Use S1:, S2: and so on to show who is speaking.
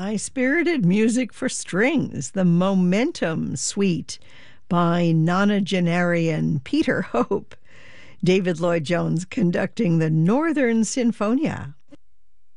S1: high-spirited music for strings, the Momentum Suite by nonagenarian Peter Hope. David Lloyd Jones conducting the Northern Sinfonia